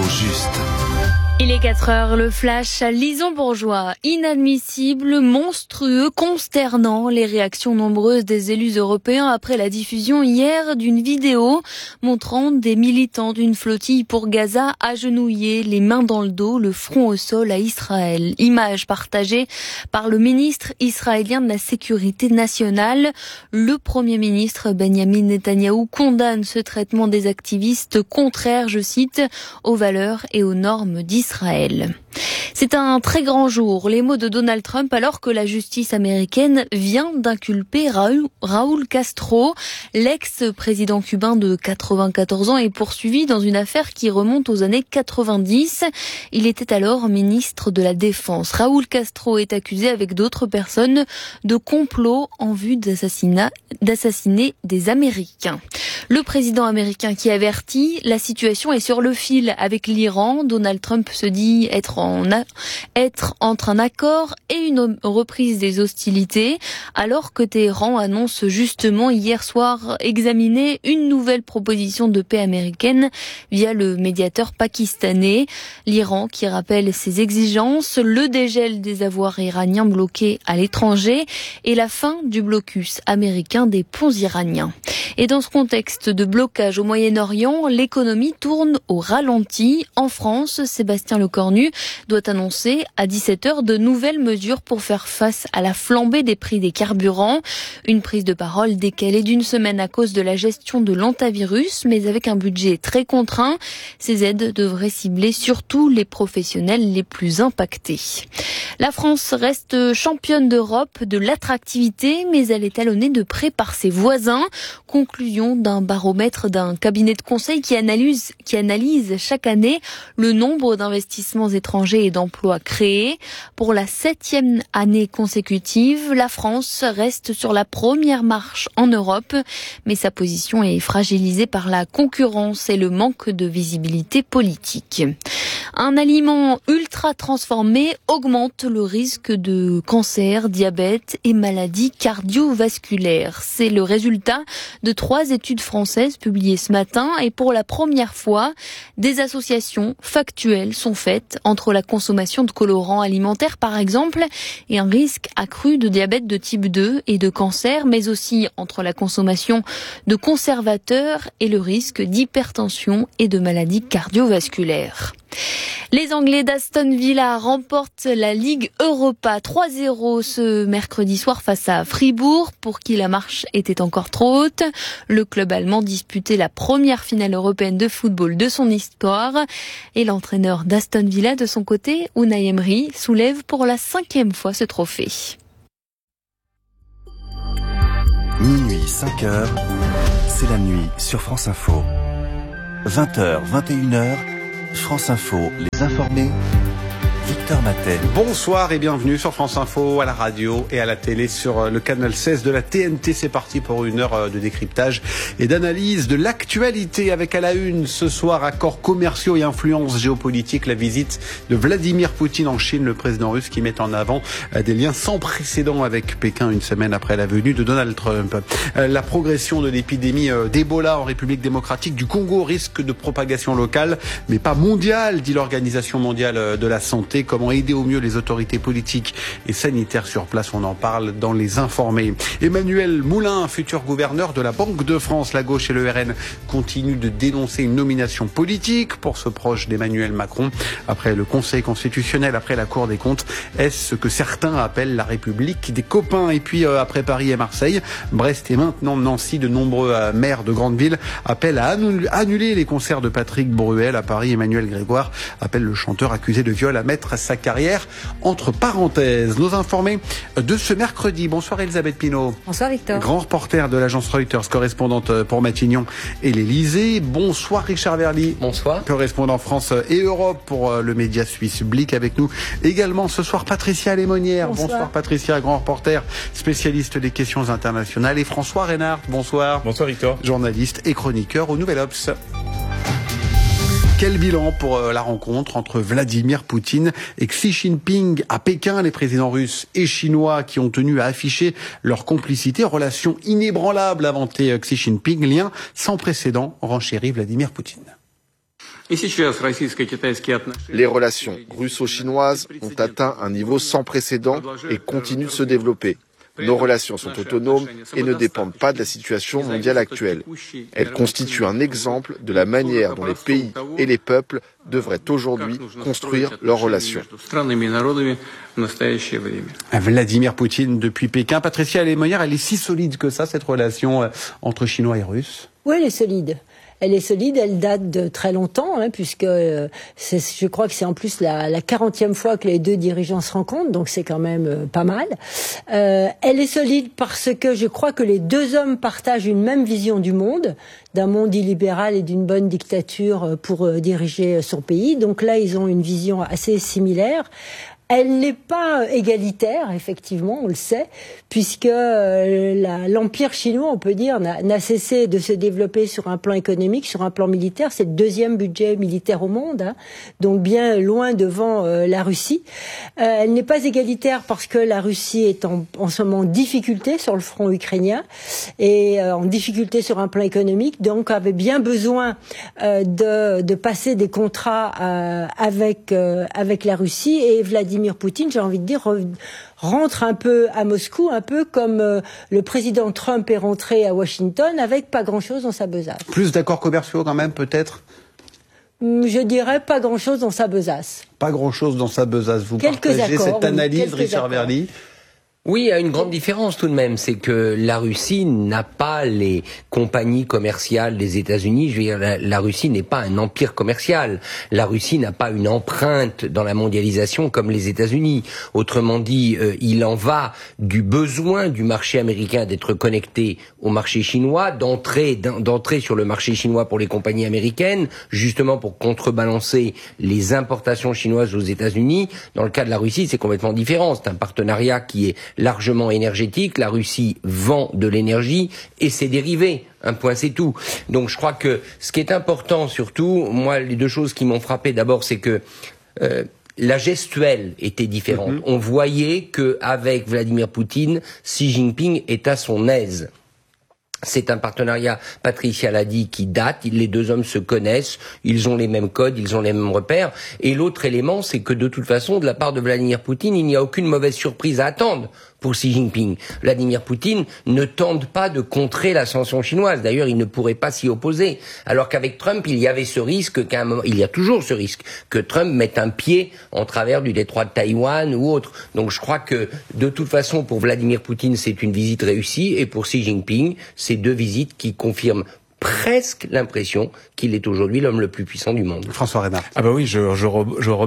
juste. Il est 4 heures, le flash à Lison Bourgeois. Inadmissible, monstrueux, consternant, les réactions nombreuses des élus européens après la diffusion hier d'une vidéo montrant des militants d'une flottille pour Gaza agenouillés, les mains dans le dos, le front au sol à Israël. Image partagée par le ministre israélien de la Sécurité nationale. Le Premier ministre Benjamin Netanyahou condamne ce traitement des activistes contraires, je cite, aux valeurs et aux normes d'Israël. C'est un très grand jour, les mots de Donald Trump alors que la justice américaine vient d'inculper Raúl Castro. L'ex-président cubain de 94 ans est poursuivi dans une affaire qui remonte aux années 90. Il était alors ministre de la Défense. Raúl Castro est accusé avec d'autres personnes de complot en vue d'assassiner des Américains. Le président américain qui avertit, la situation est sur le fil avec l'Iran. Donald Trump se dit être entre un accord et une reprise des hostilités, alors que Téhéran annonce justement hier soir examiner une nouvelle proposition de paix américaine via le médiateur pakistanais. L'Iran qui rappelle ses exigences, le dégel des avoirs iraniens bloqués à l'étranger et la fin du blocus américain des ponts iraniens. Et dans ce contexte de blocage au Moyen-Orient, l'économie tourne au ralenti. En France, Sébastien Lecornu doit annoncer à 17h de nouvelles mesures pour faire face à la flambée des prix des carburants. Une prise de parole décalée d'une semaine à cause de la gestion de l'hantavirus, mais avec un budget très contraint. Ces aides devraient cibler surtout les professionnels les plus impactés. La France reste championne d'Europe de l'attractivité, mais elle est talonnée de près par ses voisins. Conclusion d'un baromètre d'un cabinet de conseil qui analyse chaque année le nombre d'investissements étrangers et d'emplois créés. Pour la 7e année consécutive, la France reste sur la première marche en Europe, mais sa position est fragilisée par la concurrence et le manque de visibilité politique. Un aliment ultra transformé augmente le risque de cancer, diabète et maladies cardiovasculaires. C'est le résultat de 3 études françaises publiées ce matin et pour la première fois, des associations factuelles sont faites entre la consommation de colorants alimentaires par exemple et un risque accru de diabète de type 2 et de cancer, mais aussi entre la consommation de conservateurs et le risque d'hypertension et de maladies cardiovasculaires. Les Anglais d'Aston Villa remportent la Ligue Europa 3-0 ce mercredi soir face à Fribourg, pour qui la marche était encore trop haute. Le club allemand disputait la première finale européenne de football de son histoire. Et l'entraîneur d'Aston Villa, de son côté, Unai Emery, soulève pour la 5e fois ce trophée. Minuit, 5h, c'est la nuit sur France Info. 20h, 21h, France Info, les informés, Victor Matet. Bonsoir et bienvenue sur France Info, à la radio et à la télé sur le canal 16 de la TNT. C'est parti pour une heure de décryptage et d'analyse de l'actualité avec à la une ce soir accords commerciaux et influences géopolitiques. La visite de Vladimir Poutine en Chine, le président russe qui met en avant des liens sans précédent avec Pékin une semaine après la venue de Donald Trump. La progression de l'épidémie d'Ebola en République démocratique du Congo risque de propagation locale mais pas mondiale, dit l'Organisation mondiale de la santé. Comment aider au mieux les autorités politiques et sanitaires sur place, on en parle dans les informés. Emmanuel Moulin, futur gouverneur de la Banque de France, la gauche et le RN continuent de dénoncer une nomination politique pour ce proche d'Emmanuel Macron. Après le Conseil constitutionnel, après la Cour des comptes, est-ce ce que certains appellent la République des copains? Et puis après Paris et Marseille, Brest et maintenant Nancy, de nombreux maires de grandes villes appellent à annuler les concerts de Patrick Bruel. À Paris, Emmanuel Grégoire appelle le chanteur accusé de viol à mettre sa carrière entre parenthèses. Nos informés de ce mercredi. Bonsoir Elisabeth Pinault. Bonsoir Victor. Grand reporter de l'agence Reuters, correspondante pour Matignon et l'Elysée. Bonsoir Richard Verly. Bonsoir. Correspondant France et Europe pour le média suisse Blick. Avec nous également ce soir Patricia Lémonière. Bonsoir Patricia, grand reporter, spécialiste des questions internationales. Et François Reynard. Bonsoir. Bonsoir Victor. Journaliste et chroniqueur au Nouvel Obs. Quel bilan pour la rencontre entre Vladimir Poutine et Xi Jinping à Pékin? Les présidents russes et chinois qui ont tenu à afficher leur complicité, relation inébranlable, a vanté Xi Jinping, lien sans précédent, renchérit Vladimir Poutine. Les relations russo-chinoises ont atteint un niveau sans précédent et continuent de se développer. Nos relations sont autonomes et ne dépendent pas de la situation mondiale actuelle. Elles constituent un exemple de la manière dont les pays et les peuples devraient aujourd'hui construire leurs relations. Vladimir Poutine depuis Pékin. Patricia Lémonière, elle est si solide que ça, cette relation entre Chinois et Russes? Oui, elle est solide. Elle est solide, elle date de très longtemps, puisque je crois que c'est en plus la 40e fois que les deux dirigeants se rencontrent, donc c'est quand même pas mal. Elle est solide parce que je crois que les deux hommes partagent une même vision du monde, d'un monde illibéral et d'une bonne dictature pour diriger son pays. Donc là, ils ont une vision assez similaire. Elle n'est pas égalitaire, effectivement, on le sait, puisque l'empire chinois, on peut dire, n'a cessé de se développer sur un plan économique, sur un plan militaire. C'est le deuxième budget militaire au monde, donc bien loin devant la Russie. Elle n'est pas égalitaire parce que la Russie est en ce moment en difficulté sur le front ukrainien et en difficulté sur un plan économique, donc avait bien besoin de passer des contrats avec la Russie, et Vladimir Poutine, j'ai envie de dire, rentre un peu à Moscou, un peu comme le président Trump est rentré à Washington avec pas grand-chose dans sa besace. Plus d'accords commerciaux quand même, peut-être? Je dirais pas grand-chose dans sa besace. Pas grand-chose dans sa besace. Vous partagez cette analyse, Richard Verly? Oui, il y a une grande différence tout de même, c'est que la Russie n'a pas les compagnies commerciales des États-Unis. Je veux dire, la Russie n'est pas un empire commercial. La Russie n'a pas une empreinte dans la mondialisation comme les États-Unis. Autrement dit, il en va du besoin du marché américain d'être connecté au marché chinois, d'entrer sur le marché chinois pour les compagnies américaines, justement pour contrebalancer les importations chinoises aux États-Unis. Dans le cas de la Russie, c'est complètement différent. C'est un partenariat qui est largement énergétique. La Russie vend de l'énergie et ses dérivés. Un point, c'est tout. Donc je crois que ce qui est important surtout, moi, les deux choses qui m'ont frappé d'abord, c'est que la gestuelle était différente. On voyait que avec Vladimir Poutine, Xi Jinping est à son aise. C'est un partenariat, Patricia l'a dit, qui date. Les deux hommes se connaissent, ils ont les mêmes codes, ils ont les mêmes repères. Et l'autre élément, c'est que de toute façon, de la part de Vladimir Poutine, il n'y a aucune mauvaise surprise à attendre pour Xi Jinping. Vladimir Poutine ne tente pas de contrer l'ascension chinoise. D'ailleurs, il ne pourrait pas s'y opposer. Alors qu'avec Trump, il y avait ce risque qu'à un moment, il y a toujours ce risque que Trump mette un pied en travers du détroit de Taïwan ou autre. Donc je crois que de toute façon, pour Vladimir Poutine, c'est une visite réussie, et pour Xi Jinping, c'est deux visites qui confirment presque l'impression qu'il est aujourd'hui l'homme le plus puissant du monde. François Reynard. Ah bah oui, je prends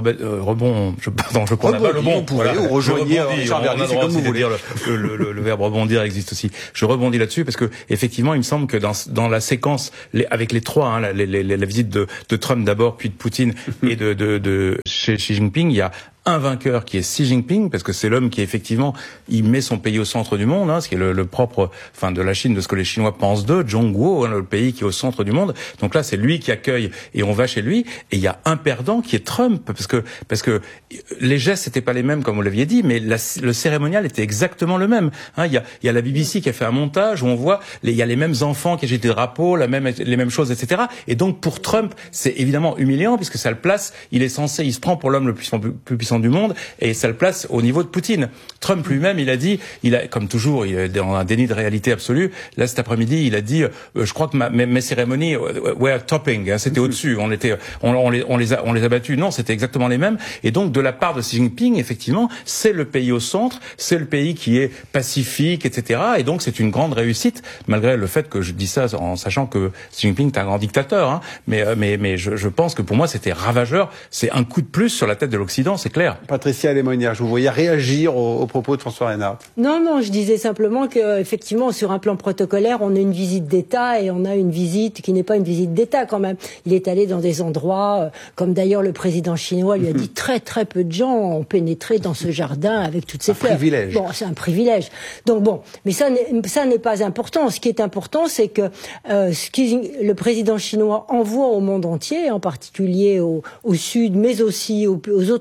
le bon. Voilà. Ou rebondir, Richard Verly, c'est comme vous voulez. Le verbe rebondir existe aussi. Je rebondis là-dessus parce que effectivement, il me semble que dans la séquence, avec les trois, la visite de Trump d'abord, puis de Poutine et de Xi Jinping, il y a un vainqueur qui est Xi Jinping, parce que c'est l'homme qui effectivement, il met son pays au centre du monde, ce qui est le propre, de la Chine, de ce que les Chinois pensent d'eux, Zhongguo, le pays qui est au centre du monde. Donc là, c'est lui qui accueille et on va chez lui. Et il y a un perdant qui est Trump, parce que les gestes n'étaient pas les mêmes, comme vous l'aviez dit, mais le cérémonial était exactement le même. Il y a la BBC qui a fait un montage où on voit, il y a les mêmes enfants qui agitent des drapeaux, les mêmes choses, etc. Et donc pour Trump, c'est évidemment humiliant, puisque ça le place, il se prend pour l'homme le plus puissant du monde, et ça le place au niveau de Poutine. Trump lui-même, comme toujours, il est dans un déni de réalité absolue. Là, cet après-midi, il a dit, je crois que mes cérémonies were topping, c'était au-dessus. On les a battus. Non, c'était exactement les mêmes. Et donc, de la part de Xi Jinping, effectivement, c'est le pays au centre, c'est le pays qui est pacifique, etc. Et donc, c'est une grande réussite, malgré le fait que je dis ça en sachant que Xi Jinping est un grand dictateur. Mais je pense que pour moi, c'était ravageur. C'est un coup de plus sur la tête de l'Occident, c'est clair. Patricia Lémonière, je vous voyais réagir aux propos de François Reynard. Non, je disais simplement que effectivement, sur un plan protocolaire, on a une visite d'État et on a une visite qui n'est pas une visite d'État quand même. Il est allé dans des endroits, comme d'ailleurs le président chinois lui a dit, très très peu de gens ont pénétré dans ce jardin avec toutes ces fleurs. Privilège. Bon, c'est un privilège. Donc bon, mais ça n'est pas important. Ce qui est important, c'est que le président chinois envoie au monde entier, en particulier au sud, mais aussi aux autres pays asiatiques,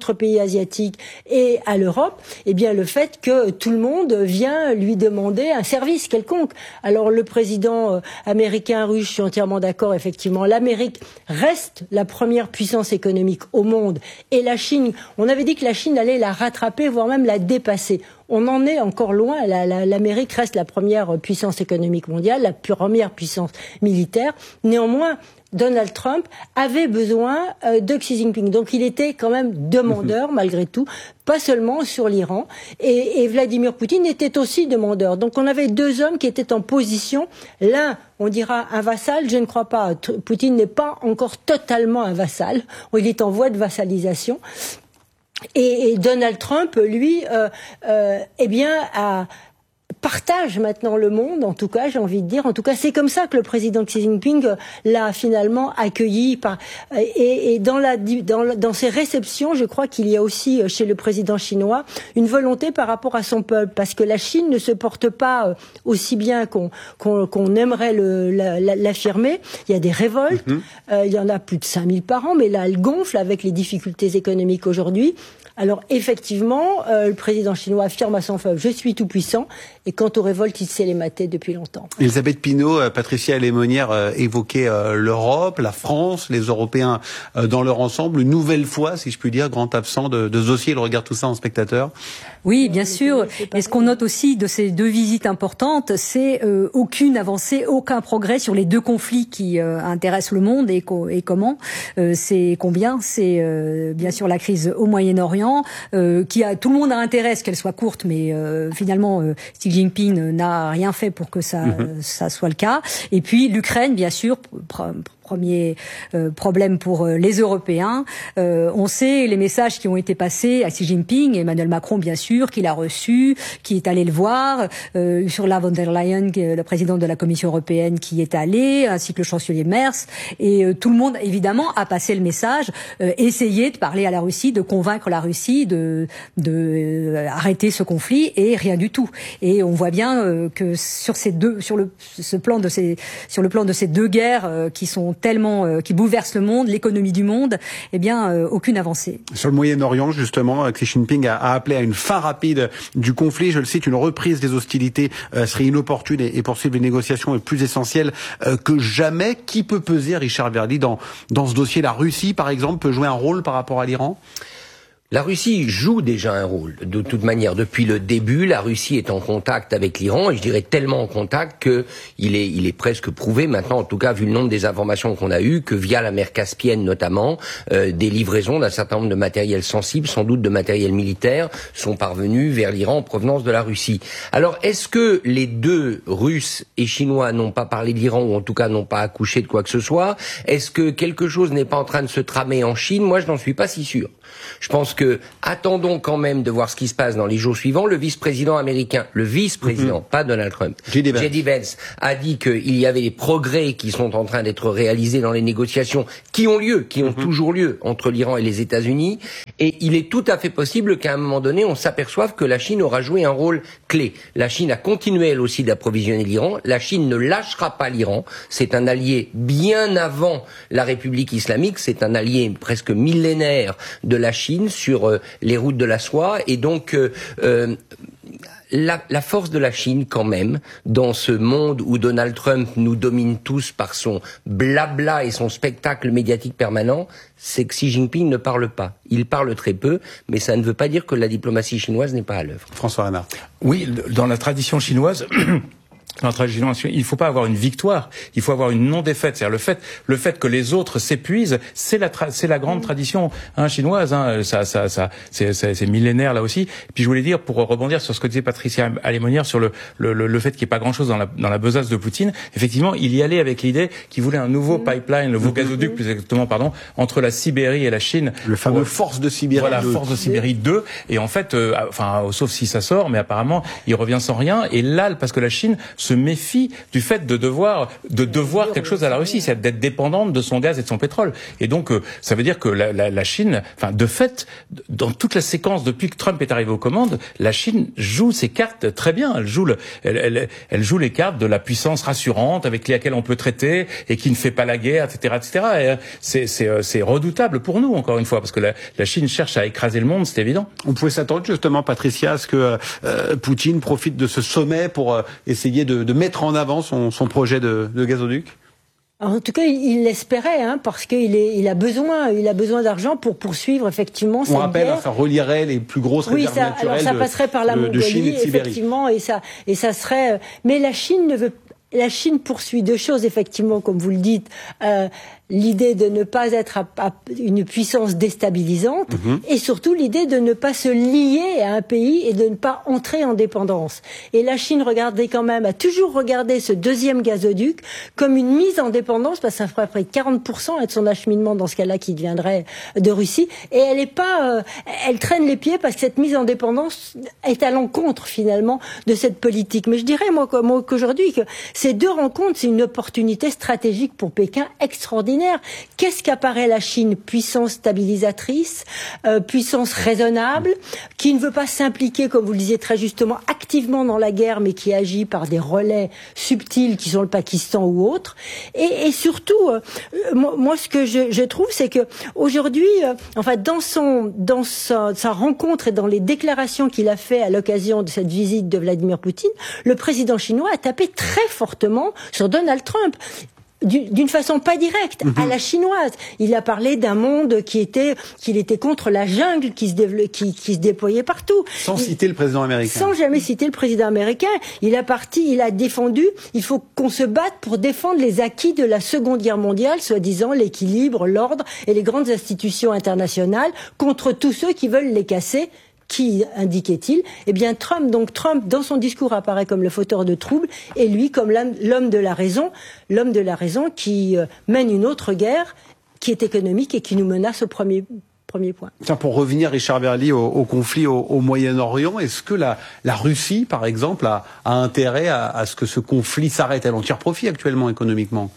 asiatiques et à l'Europe, eh bien le fait que tout le monde vient lui demander un service quelconque. Alors le président américain, russe, je suis entièrement d'accord, effectivement, l'Amérique reste la première puissance économique au monde et la Chine, on avait dit que la Chine allait la rattraper, voire même la dépasser. On en est encore loin. L'Amérique reste la première puissance économique mondiale, la première puissance militaire. Néanmoins, Donald Trump avait besoin de Xi Jinping. Donc il était quand même demandeur, malgré tout, pas seulement sur l'Iran. Et Vladimir Poutine était aussi demandeur. Donc on avait deux hommes qui étaient en position. L'un, on dira un vassal, je ne crois pas. Poutine n'est pas encore totalement un vassal. Il est en voie de vassalisation. Et Donald Trump, lui, eh bien, partage maintenant le monde, en tout cas, j'ai envie de dire. En tout cas, c'est comme ça que le président Xi Jinping l'a finalement accueilli. Et dans ses réceptions, je crois qu'il y a aussi chez le président chinois une volonté par rapport à son peuple, parce que la Chine ne se porte pas aussi bien qu'on aimerait l'affirmer. Il y a des révoltes, il y en a plus de 5000 par an, mais là, elle gonfle avec les difficultés économiques aujourd'hui. Alors effectivement, le président chinois affirme à son peuple « Je suis tout puissant » et quant aux révoltes, il sait les mater depuis longtemps. Elisabeth Pinault, Patricia Lémonière évoquait l'Europe, la France, les Européens dans leur ensemble. Une nouvelle fois, si je puis dire, grand absent de ce dossier. Il regarde tout ça en spectateur. Oui, bien sûr. Et ce qu'on note aussi de ces deux visites importantes, c'est aucune avancée, aucun progrès sur les deux conflits qui intéressent le monde et comment. C'est combien ? C'est bien sûr la crise au Moyen-Orient, tout le monde a intérêt à ce qu'elle soit courte, mais finalement Xi Jinping n'a rien fait pour que ça soit le cas. Et puis l'Ukraine, bien sûr, premier problème pour les Européens. On sait les messages qui ont été passés à Xi Jinping, Emmanuel Macron bien sûr, qu'il a reçu, qui est allé le voir, Ursula von der Leyen, le président de la Commission européenne, qui est allé, ainsi que le chancelier Merz. Et tout le monde, évidemment, a passé le message, essayer de parler à la Russie, de convaincre la Russie de arrêter ce conflit, et rien du tout. Et on voit bien que sur le plan de ces deux guerres qui sont tellement qui bouleverse le monde, l'économie du monde, eh bien aucune avancée. Sur le Moyen-Orient, justement, Xi Jinping a appelé à une fin rapide du conflit. Je le cite, une reprise des hostilités serait inopportune et poursuivre les négociations est plus essentiel que jamais. Qui peut peser, Richard Verly, dans ce dossier? La Russie, par exemple, peut jouer un rôle par rapport à l'Iran? La Russie joue déjà un rôle. De toute manière, depuis le début, la Russie est en contact avec l'Iran, et je dirais tellement en contact que il est presque prouvé maintenant, en tout cas vu le nombre des informations qu'on a eues, que via la mer Caspienne notamment, des livraisons d'un certain nombre de matériel sensible, sans doute de matériel militaire, sont parvenus vers l'Iran en provenance de la Russie. Alors, est-ce que les deux, Russes et Chinois, n'ont pas parlé de l'Iran, ou en tout cas n'ont pas accouché de quoi que ce soit? Est-ce que quelque chose n'est pas en train de se tramer en Chine? Moi, je n'en suis pas si sûr. Je pense que attendons quand même de voir ce qui se passe dans les jours suivants. Le vice-président américain, pas Donald Trump, J.D. Vance, a dit qu'il y avait des progrès qui sont en train d'être réalisés dans les négociations qui ont toujours lieu entre l'Iran et les États-Unis. Et il est tout à fait possible qu'à un moment donné, on s'aperçoive que la Chine aura joué un rôle clé. La Chine a continué elle aussi d'approvisionner l'Iran. La Chine ne lâchera pas l'Iran. C'est un allié bien avant la République islamique. C'est un allié presque millénaire de la Chine sur les routes de la soie. Et donc la force de la Chine quand même dans ce monde où Donald Trump nous domine tous par son blabla et son spectacle médiatique permanent, c'est que Xi Jinping ne parle pas. Il parle très peu, mais ça ne veut pas dire que la diplomatie chinoise n'est pas à l'œuvre. François Renard. Oui, dans la tradition chinoise... il ne faut pas avoir une victoire, il faut avoir une non-défaite. C'est-à-dire le fait que les autres s'épuisent, c'est la grande tradition chinoise. C'est millénaire là aussi. Et puis je voulais dire, pour rebondir sur ce que disait Patricia Lémonière sur le fait qu'il n'y ait pas grand-chose dans la besace de Poutine. Effectivement, il y allait avec l'idée qu'il voulait un nouveau pipeline, un nouveau gazoduc plus exactement, entre la Sibérie et la Chine. Le fameux Force de Sibérie 2. Voilà, Force de Sibérie 2. Et en fait, sauf si ça sort, mais apparemment, il revient sans rien. Et là, parce que la Chine se méfie du fait de devoir quelque chose à la Russie, c'est d'être dépendante de son gaz et de son pétrole. Et donc, ça veut dire que la Chine, enfin, de fait, dans toute la séquence depuis que Trump est arrivé aux commandes, la Chine joue ses cartes très bien. Elle joue les cartes de la puissance rassurante avec laquelle on peut traiter et qui ne fait pas la guerre, etc., etc. Et c'est redoutable pour nous, encore une fois, parce que la Chine cherche à écraser le monde, c'est évident. On pouvait s'attendre justement, Patricia, à ce que Poutine profite de ce sommet pour essayer de mettre en avant son projet de gazoduc. En tout cas, il l'espérait, parce qu'il a besoin d'argent pour poursuivre effectivement cette guerre. On rappelle, ça relierait les plus grosses réserves naturelles alors ça passerait par la Mongolie, effectivement, et ça serait. Mais la Chine poursuit deux choses, effectivement, comme vous le dites. L'idée de ne pas être à une puissance déstabilisante et surtout l'idée de ne pas se lier à un pays et de ne pas entrer en dépendance. Et la Chine a toujours regardé ce deuxième gazoduc comme une mise en dépendance, parce que ça ferait près de 40% de son acheminement dans ce cas-là qui deviendrait de Russie. Et elle traîne les pieds parce que cette mise en dépendance est à l'encontre finalement de cette politique. Mais je dirais moi qu'aujourd'hui que ces deux rencontres, c'est une opportunité stratégique pour Pékin extraordinaire. Qu'est-ce qu'apparaît la Chine? Puissance stabilisatrice, puissance raisonnable, qui ne veut pas s'impliquer, comme vous le disiez très justement, activement dans la guerre, mais qui agit par des relais subtils qui sont le Pakistan ou autres. Et surtout, moi ce que je trouve, c'est que aujourd'hui, dans sa rencontre et dans les déclarations qu'il a fait à l'occasion de cette visite de Vladimir Poutine, le président chinois a tapé très fortement sur Donald Trump. D'une façon pas directe, à la chinoise. Il a parlé d'un monde qu'il était contre la jungle qui se déployait partout. Sans citer le président américain. Sans jamais citer le président américain. Il a défendu, il faut qu'on se batte pour défendre les acquis de la Seconde Guerre mondiale, soi-disant l'équilibre, l'ordre et les grandes institutions internationales contre tous ceux qui veulent les casser. Qui indiquait-il? Eh bien, Trump, dans son discours, apparaît comme le fauteur de troubles, et lui comme l'homme de la raison qui mène une autre guerre, qui est économique et qui nous menace au premier point. Tiens, pour revenir, Richard Berly, au conflit au Moyen-Orient, est-ce que la Russie, par exemple, a intérêt à ce que ce conflit s'arrête? Elle en tire profit actuellement économiquement?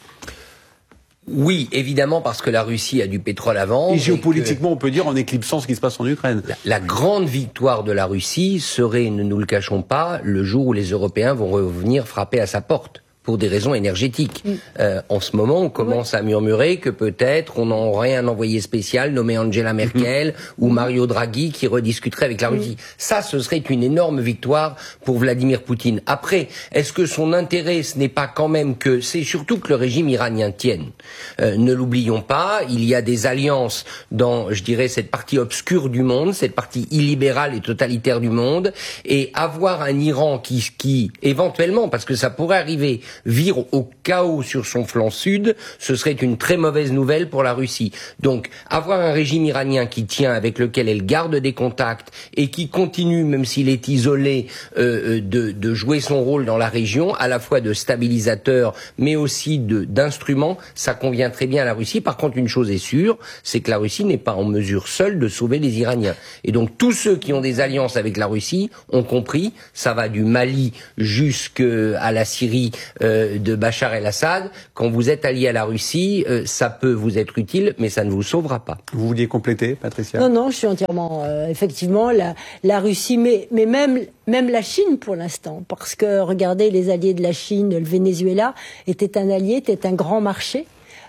Oui, évidemment, parce que la Russie a du pétrole à vendre. Et géopolitiquement, on peut dire en éclipsant ce qui se passe en Ukraine. La grande victoire de la Russie serait, ne nous le cachons pas, le jour où les Européens vont revenir frapper à sa porte. Pour des raisons énergétiques. En ce moment, on commence à murmurer que peut-être on aurait un envoyé spécial nommé Angela Merkel ou Mario Draghi qui rediscuterait avec la Russie. Ça, ce serait une énorme victoire pour Vladimir Poutine. Après, est-ce que son intérêt, ce n'est pas quand même que c'est surtout que le régime iranien tienne. Ne l'oublions pas, il y a des alliances dans, je dirais, cette partie obscure du monde, cette partie illibérale et totalitaire du monde, et avoir un Iran qui éventuellement, parce que ça pourrait arriver, vire au chaos sur son flanc sud, ce serait une très mauvaise nouvelle pour la Russie. Donc, avoir un régime iranien qui tient, avec lequel elle garde des contacts et qui continue, même s'il est isolé, de jouer son rôle dans la région, à la fois de stabilisateur, mais aussi d'instrument, ça convient très bien à la Russie. Par contre, une chose est sûre, c'est que la Russie n'est pas en mesure seule de sauver les Iraniens. Et donc, tous ceux qui ont des alliances avec la Russie ont compris, ça va du Mali jusqu'à la Syrie, de Bachar el-Assad. Quand vous êtes allié à la Russie, ça peut vous être utile, mais ça ne vous sauvera pas. Vous vouliez compléter, Patricia? Non, je suis entièrement... effectivement, la Russie, mais même la Chine pour l'instant, parce que, regardez, les alliés de la Chine, le Venezuela, était un grand marché.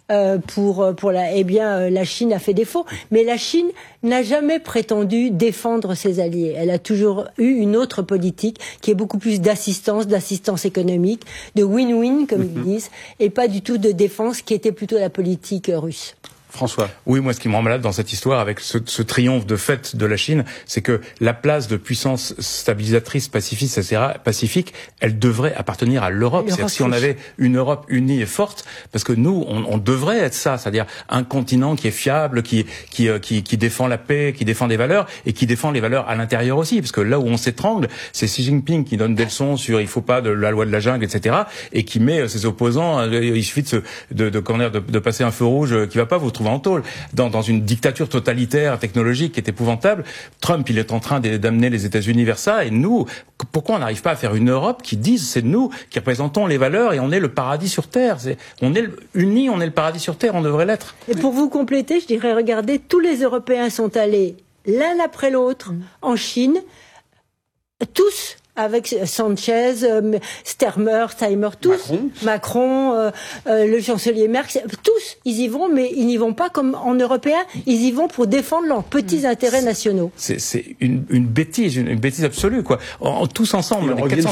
La Chine a fait défaut, mais la Chine n'a jamais prétendu défendre ses alliés. Elle a toujours eu une autre politique qui est beaucoup plus d'assistance économique, de win-win comme ils disent, et pas du tout de défense qui était plutôt la politique russe. François. Oui, moi, ce qui me rend malade dans cette histoire, avec ce triomphe de fait de la Chine, c'est que la place de puissance stabilisatrice pacifique, elle devrait appartenir à l'Europe. C'est-à-dire si on avait une Europe unie et forte, parce que nous, on devrait être ça, c'est-à-dire un continent qui est fiable, qui défend la paix, qui défend des valeurs, et qui défend les valeurs à l'intérieur aussi, parce que là où on s'étrangle, c'est Xi Jinping qui donne des leçons sur il faut pas de la loi de la jungle, etc., et qui met ses opposants, il suffit de passer un feu rouge qui va pas, vous trouvez épouvantable, dans une dictature totalitaire technologique qui est épouvantable. Trump, il est en train d'amener les États-Unis vers ça, et nous, pourquoi on n'arrive pas à faire une Europe qui dise c'est nous qui représentons les valeurs et on est le paradis sur terre. On est unis, on est le paradis sur terre, on devrait l'être. Et pour vous compléter, je dirais, regardez, tous les Européens sont allés l'un après l'autre en Chine, tous, avec Sanchez, Steimer, tous, Macron, le chancelier Merkel, tous, ils y vont, mais ils n'y vont pas comme en Européens, ils y vont pour défendre leurs petits intérêts nationaux. C'est une bêtise, une bêtise absolue, quoi. Tous ensemble, on est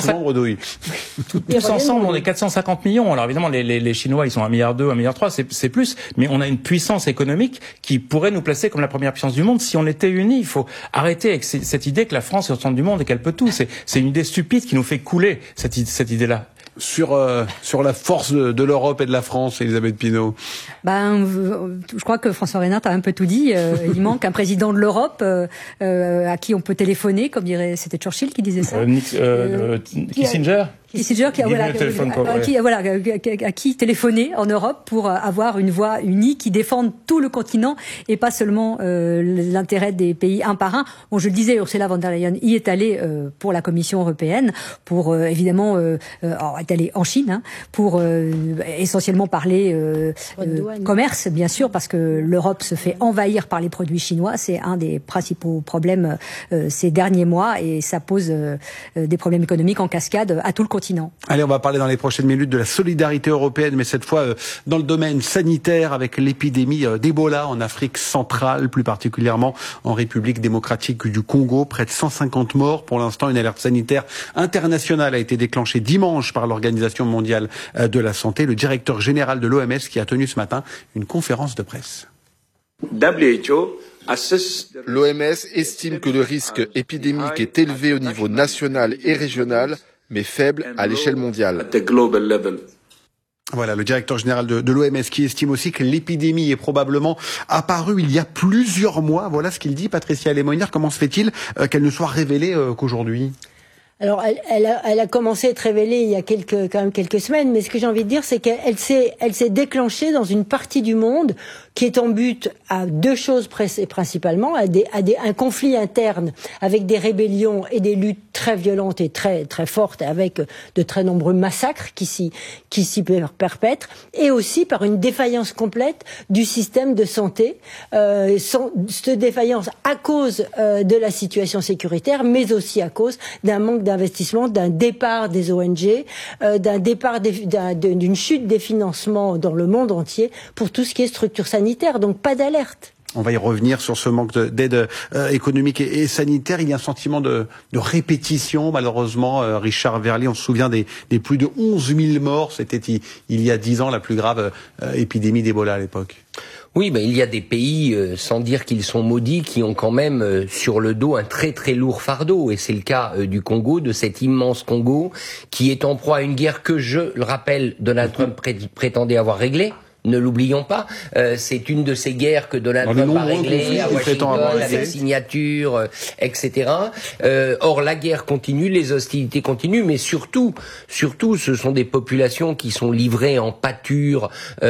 450 millions. Alors évidemment, les Chinois, ils sont 1,2 milliard, 1,3 milliard, c'est plus, mais on a une puissance économique qui pourrait nous placer comme la première puissance du monde si on était unis. Il faut arrêter avec cette idée que la France est au centre du monde et qu'elle peut tout. C'est une idée stupide qui nous fait couler cette idée-là. Sur la force de l'Europe et de la France, Elisabeth Pinault. Je crois que François Reynard a un peu tout dit. Il manque un président de l'Europe à qui on peut téléphoner, comme dirait, c'était Churchill qui disait ça. Kissinger. Kissinger à qui téléphoner en Europe pour avoir une voix unie qui défende tout le continent et pas seulement l'intérêt des pays un par un. Bon, je le disais, Ursula von der Leyen y est allée pour la Commission européenne, pour évidemment est allée en Chine pour essentiellement parler commerce, bien sûr, parce que l'Europe se fait envahir par les produits chinois. C'est un des principaux problèmes ces derniers mois et ça pose des problèmes économiques en cascade à tout le continent. Allez, on va parler dans les prochaines minutes de la solidarité européenne, mais cette fois dans le domaine sanitaire avec l'épidémie d'Ebola en Afrique centrale, plus particulièrement en République démocratique du Congo. Près de 150 morts. Pour l'instant, une alerte sanitaire internationale a été déclenchée dimanche par l'Organisation mondiale de la santé. Le directeur général de l'OMS qui a tenu ce matin une conférence de presse. L'OMS estime que le risque épidémique est élevé au niveau national et régional, mais faible à l'échelle mondiale. Voilà, le directeur général de l'OMS qui estime aussi que l'épidémie est probablement apparue il y a plusieurs mois. Voilà ce qu'il dit, Patricia Lemoynier. Comment se fait-il qu'elle ne soit révélée qu'aujourd'hui ? Alors, elle a commencé à être révélée il y a quand même quelques semaines, mais ce que j'ai envie de dire, c'est qu'elle s'est déclenchée dans une partie du monde qui est en but à deux choses principalement, à un conflit interne avec des rébellions et des luttes très violentes et très très fortes, avec de très nombreux massacres qui s'y perpètrent, et aussi par une défaillance complète du système de santé, cette défaillance à cause de la situation sécuritaire, mais aussi à cause d'un manque d'investissement, d'un départ des ONG, d'une chute des financements dans le monde entier pour tout ce qui est structure sanitaire. Donc pas d'alerte. On va y revenir sur ce manque d'aide économique et sanitaire. Il y a un sentiment de répétition, malheureusement. Richard Verly, on se souvient des plus de 11 000 morts. C'était il y a 10 ans la plus grave épidémie d'Ebola à l'époque. Oui, il y a des pays, sans dire qu'ils sont maudits, qui ont quand même sur le dos un très très lourd fardeau. Et c'est le cas du Congo, de cet immense Congo, qui est en proie à une guerre que, je le rappelle, Donald Trump prétendait avoir réglée. Ne l'oublions pas, c'est une de ces guerres que Donald Trump a réglées à Washington avec signature, etc. Or, la guerre continue, les hostilités continuent, mais surtout, ce sont des populations qui sont livrées en pâture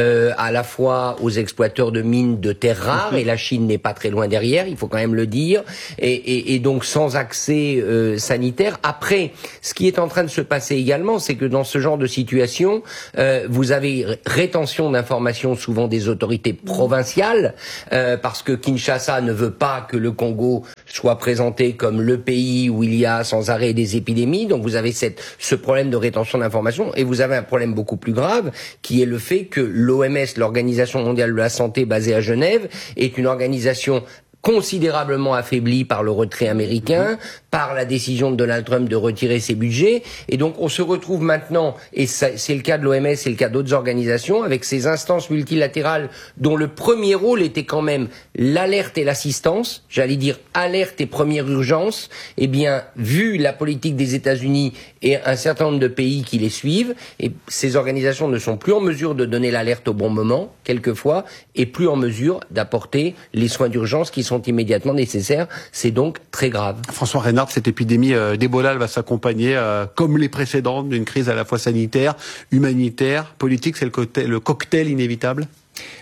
à la fois aux exploiteurs de mines de terres rares, et la Chine n'est pas très loin derrière, il faut quand même le dire, et donc sans accès sanitaire. Après, ce qui est en train de se passer également, c'est que dans ce genre de situation, vous avez rétention d'informations souvent des autorités provinciales, parce que Kinshasa ne veut pas que le Congo soit présenté comme le pays où il y a sans arrêt des épidémies. Donc vous avez ce problème de rétention d'informations, et vous avez un problème beaucoup plus grave, qui est le fait que l'OMS, l'Organisation mondiale de la santé basée à Genève, est une organisation considérablement affaibli par le retrait américain, par la décision de Donald Trump de retirer ses budgets, et donc on se retrouve maintenant, et c'est le cas de l'OMS, c'est le cas d'autres organisations, avec ces instances multilatérales dont le premier rôle était quand même l'alerte et l'assistance, j'allais dire alerte et première urgence. Eh bien, vu la politique des États-Unis et un certain nombre de pays qui les suivent, et ces organisations ne sont plus en mesure de donner l'alerte au bon moment, quelquefois, et plus en mesure d'apporter les soins d'urgence qui sont immédiatement nécessaires. C'est donc très grave. François Reynard, cette épidémie d'Ebola, elle va s'accompagner, comme les précédentes, d'une crise à la fois sanitaire, humanitaire, politique. C'est le cocktail inévitable.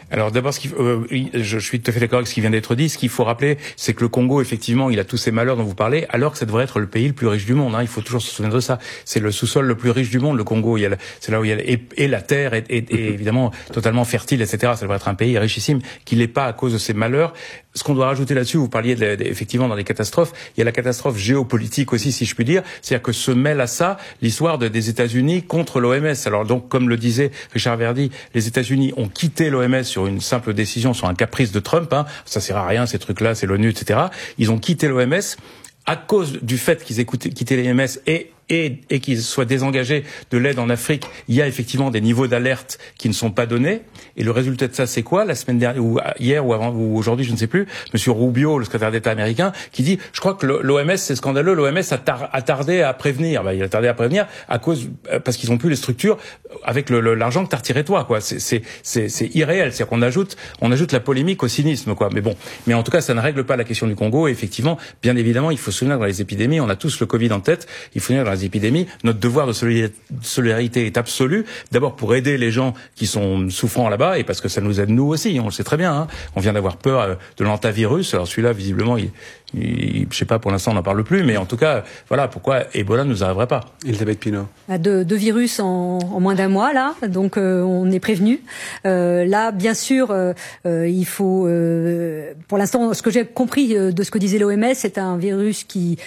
Alors d'abord, je suis tout à fait d'accord avec ce qui vient d'être dit. Ce qu'il faut rappeler, c'est que le Congo, effectivement, il a tous ces malheurs dont vous parlez, alors que ça devrait être le pays le plus riche du monde. Il faut toujours se souvenir de ça. C'est le sous-sol le plus riche du monde, le Congo. C'est là où il y a et la terre est évidemment totalement fertile, etc. Ça devrait être un pays richissime, qui l'est pas à cause de ces malheurs. Ce qu'on doit rajouter là-dessus, vous parliez effectivement dans les catastrophes, il y a la catastrophe géopolitique aussi, si je puis dire, c'est-à-dire que se mêle à ça l'histoire des États-Unis contre l'OMS. Alors donc, comme le disait Richard Verdi, les États-Unis ont quitté l'OMS sur une simple décision, sur un caprice de Trump. Ça sert à rien, ces trucs-là, c'est l'ONU, etc. Ils ont quitté l'OMS à cause du fait qu'ils aient quitté l'OMS et qu'ils soient désengagés de l'aide en Afrique. Il y a effectivement des niveaux d'alerte qui ne sont pas donnés. Et le résultat de ça, c'est quoi? La semaine dernière, ou hier, ou avant, ou aujourd'hui, je ne sais plus, Monsieur Rubio, le secrétaire d'État américain, qui dit, je crois que l'OMS, c'est scandaleux, l'OMS a tardé à prévenir. Il a tardé à prévenir parce qu'ils ont plus les structures avec l'argent que t'as retiré toi, quoi. C'est irréel. C'est-à-dire qu'on ajoute la polémique au cynisme, quoi. Mais en tout cas, ça ne règle pas la question du Congo. Et effectivement, bien évidemment, il faut se souvenir dans les épidémies, on a tous le Covid en tête, il faut se souvenir dans les épidémies, notre devoir de solidarité est absolu. D'abord pour aider les gens qui sont souffrants là-bas, et parce que ça nous aide nous aussi, on le sait très bien. On vient d'avoir peur de l'antavirus. Alors celui-là, visiblement, je sais pas, pour l'instant, on n'en parle plus, mais en tout cas, voilà pourquoi Ebola ne nous arriverait pas. Elisabeth Pinault. Deux virus en moins d'un mois, là, donc on est prévenu. Là, bien sûr, il faut, pour l'instant, ce que j'ai compris de ce que disait l'OMS, c'est un virus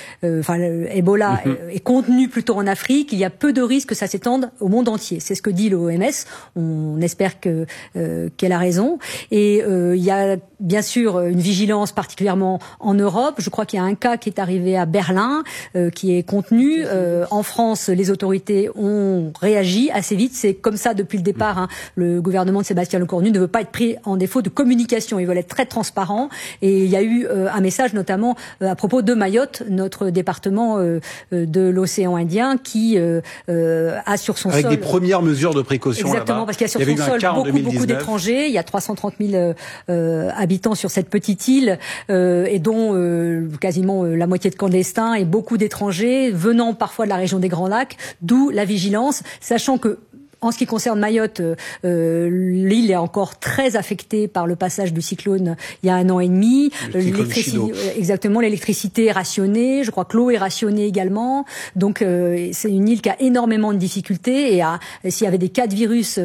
Ebola est contenu plutôt en Afrique. Il y a peu de risques que ça s'étende au monde entier. C'est ce que dit l'OMS. On espère qu'elle a raison. Et il y a bien sûr une vigilance particulièrement en Europe. Je crois qu'il y a un cas qui est arrivé à Berlin, qui est contenu. En France, les autorités ont réagi assez vite. C'est comme ça depuis le départ. Le gouvernement de Sébastien Lecornu ne veut pas être pris en défaut de communication. Ils veulent être très transparents. Et il y a eu un message notamment à propos de Mayotte, notre département de l'océan Indien, qui a sur son sol... Avec des premières mesures de précaution. Exactement, là-bas. parce qu'il y a sur son sol beaucoup d'étrangers. Il y a 330 000 habitants sur cette petite île, et dont quasiment la moitié de clandestins et beaucoup d'étrangers venant parfois de la région des Grands Lacs, d'où la vigilance, sachant que en ce qui concerne Mayotte, l'île est encore très affectée par le passage du cyclone il y a 1 an et demi. L'électricité est rationnée. Je crois que l'eau est rationnée également. Donc c'est une île qui a énormément de difficultés. Et s'il y avait des cas de virus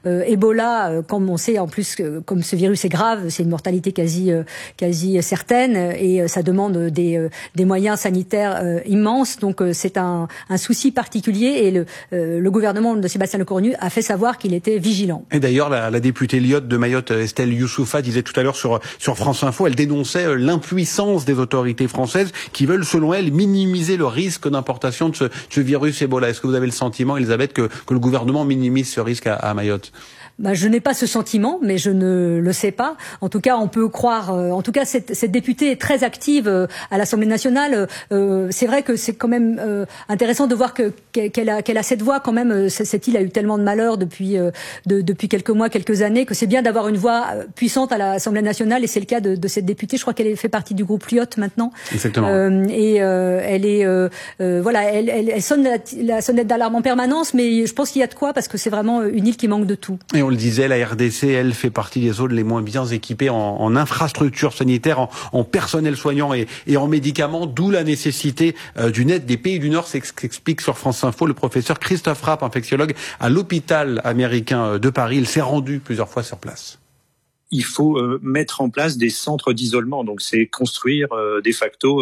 Ebola, comme on sait en plus comme ce virus est grave, c'est une mortalité quasi certaine et ça demande des moyens sanitaires immenses. Donc c'est un souci particulier et le gouvernement de Sébastien Lecornu a fait savoir qu'il était vigilant. Et d'ailleurs, la députée lyotte de Mayotte, Estelle Youssoufa, disait tout à l'heure sur France Info, elle dénonçait l'impuissance des autorités françaises qui veulent, selon elle, minimiser le risque d'importation de ce virus Ebola. Est-ce que vous avez le sentiment, Elisabeth, que le gouvernement minimise ce risque à Mayotte? Je n'ai pas ce sentiment, mais je ne le sais pas. En tout cas, on peut croire. En tout cas, cette députée est très active à l'Assemblée nationale. C'est vrai que c'est quand même intéressant de voir qu'elle a cette voix quand même. Cette île a eu tellement de malheurs depuis quelques mois, quelques années, que c'est bien d'avoir une voix puissante à l'Assemblée nationale. Et c'est le cas de cette députée. Je crois qu'elle fait partie du groupe Lyotte maintenant. Exactement. Elle est elle sonne la sonnette d'alarme en permanence, mais je pense qu'il y a de quoi parce que c'est vraiment une île qui manque de tout. Et on le disait, la RDC, elle, fait partie des zones les moins bien équipées en infrastructures sanitaires, en personnel soignant et en médicaments, d'où la nécessité d'une aide des pays du Nord. C'est ce qu'explique sur France Info le professeur Christophe Rapp, infectiologue à l'hôpital américain de Paris. Il s'est rendu plusieurs fois sur place. Il faut mettre en place des centres d'isolement. Donc c'est construire de facto